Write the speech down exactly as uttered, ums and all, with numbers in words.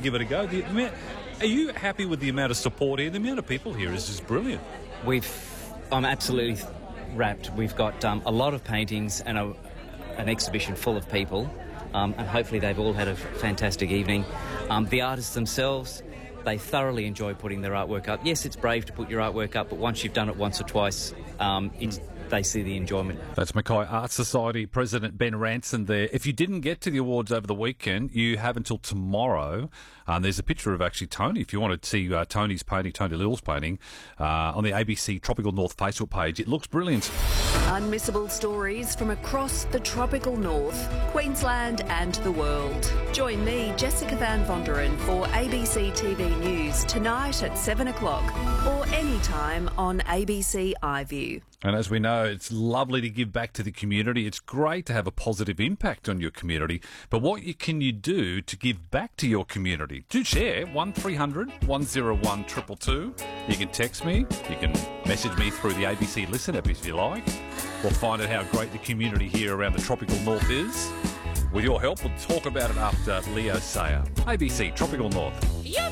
give it a go. The amount, are you happy with the amount of support here? The amount of people here is just brilliant. We've, I'm absolutely wrapped. We've got um, a lot of paintings and a, an exhibition full of people, um, and hopefully they've all had a fantastic evening. Um, the artists themselves, they thoroughly enjoy putting their artwork up. Yes, it's brave to put your artwork up, but once you've done it once or twice, um, it's, they see the enjoyment. That's Mackay Art Society President Ben Ranson there. If you didn't get to the awards over the weekend, you have until tomorrow. Um, there's a picture of actually Tony, if you want to see uh, Tony's painting, Tony Little's painting, uh, on the A B C Tropical North Facebook page. It looks brilliant. Unmissable stories from across the tropical north, Queensland and the world. Join me, Jessica Van Vonderen, for A B C T V News tonight at seven o'clock or anytime on A B C iView. And as we know, it's lovely to give back to the community. It's great to have a positive impact on your community. But what you, can you do to give back to your community? Do share one three hundred, one oh one, two two two. You can text me. You can message me through the A B C Listen app if you like. We'll find out how great the community here around the tropical north is. With your help, we'll talk about it after Leo Sayer. A B C Tropical North. Yep.